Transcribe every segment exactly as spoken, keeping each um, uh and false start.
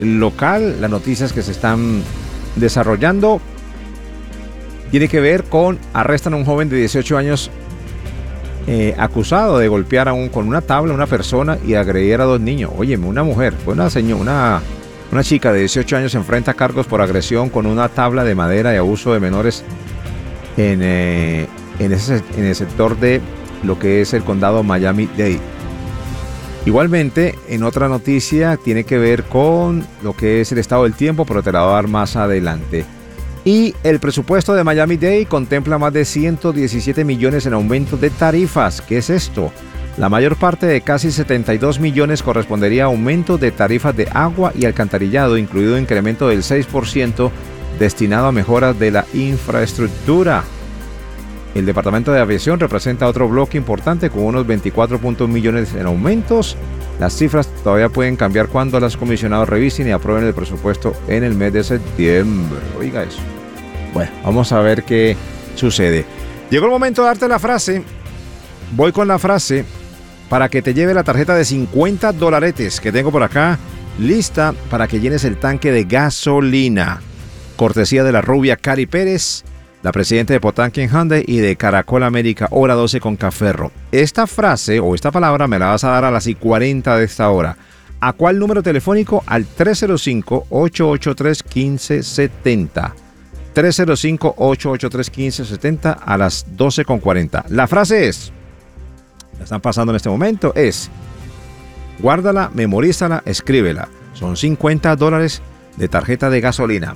local, las noticias que se están desarrollando, tiene que ver con arrestan a un joven de dieciocho años eh, acusado de golpear a un, con una tabla a una persona y agredir a dos niños. Óyeme, una mujer, fue una señora, una, una chica de dieciocho años se enfrenta a cargos por agresión con una tabla de madera y abuso de menores en, eh, en, ese, en el sector de lo que es el condado Miami-Dade. Igualmente, en otra noticia, tiene que ver con lo que es el estado del tiempo, pero te la voy a dar más adelante. Y el presupuesto de Miami-Dade contempla más de ciento diecisiete millones en aumento de tarifas. ¿Qué es esto? La mayor parte de casi setenta y dos millones correspondería a aumento de tarifas de agua y alcantarillado, incluido un incremento del seis por ciento destinado a mejoras de la infraestructura. El Departamento de Aviación representa otro bloque importante con unos veinticuatro punto uno millones en aumentos. Las cifras todavía pueden cambiar cuando los comisionados revisen y aprueben el presupuesto en el mes de septiembre. Oiga eso. Bueno, vamos a ver qué sucede. Llegó el momento de darte la frase. Voy con la frase para que te lleve la tarjeta de cincuenta dolaretes que tengo por acá, lista para que llenes el tanque de gasolina. Cortesía de la rubia Cari Pérez, la presidenta de Potanquen Hyundai y de Caracol América, hora doce con Caferro. Esta frase o esta palabra me la vas a dar a las y cuarenta de esta hora. ¿A cuál número telefónico? Al tres cero cinco, ocho ocho tres, uno cinco siete cero. tres cero cinco, ocho ocho tres, uno cinco siete cero a las doce con cuarenta. La frase es, la están pasando en este momento, es, guárdala, memorízala, escríbela. Son cincuenta dólares de tarjeta de gasolina.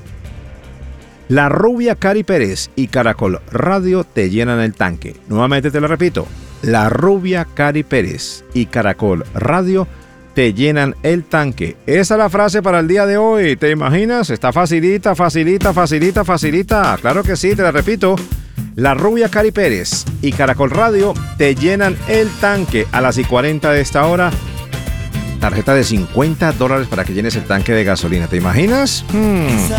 La rubia Cari Pérez y Caracol Radio te llenan el tanque. Nuevamente te lo repito. La rubia Cari Pérez y Caracol Radio te llenan el tanque. Esa es la frase para el día de hoy. ¿Te imaginas? Está facilita, facilita, facilita, facilita. Claro que sí, te la repito. La rubia Cari Pérez y Caracol Radio te llenan el tanque a las y cuarenta de esta hora. Tarjeta de cincuenta dólares para que llenes el tanque de gasolina. ¿Te imaginas? Hmm.